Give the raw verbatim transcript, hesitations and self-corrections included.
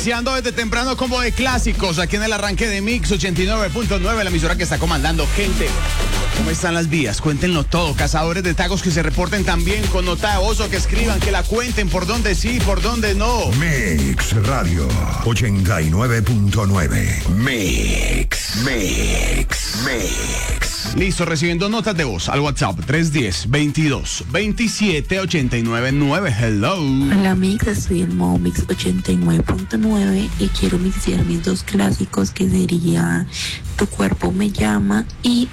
mixeando desde temprano como de clásicos aquí en el arranque de Mix ochenta y nueve punto nueve, la emisora que está comandando. Gente, ¿cómo están las vías? Cuéntenlo todo. Cazadores de tacos que se reporten también con nota de voz o que escriban, que la cuenten por dónde sí, por dónde no. Mix Radio ochenta y nueve punto nueve. Mix, Mix, Mix. Listo, recibiendo notas de voz al WhatsApp tres uno cero, veintidós, veintisiete, ochenta y nueve nueve. Hello. Hola Mix, estoy en modo Mix ochenta y nueve punto nueve y quiero mixear mis dos clásicos, que sería Tu cuerpo me llama y